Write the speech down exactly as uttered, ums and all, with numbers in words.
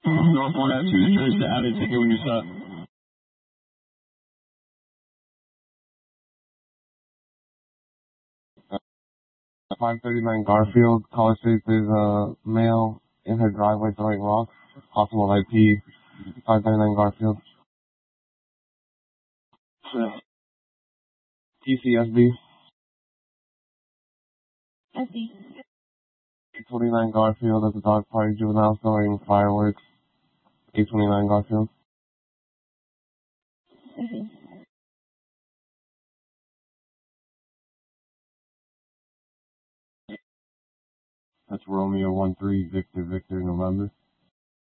North one oh two, straight to add a ticket when you stop. five thirty-nine Garfield, caller says there's a male in her driveway throwing rocks. Possible I P, five thirty-nine Garfield. T C S B. S B. eight twenty-nine Garfield at the dog party, juvenile throwing fireworks. eight twenty-nine Garfield. S B. That's Romeo one three, Victor, Victor, November.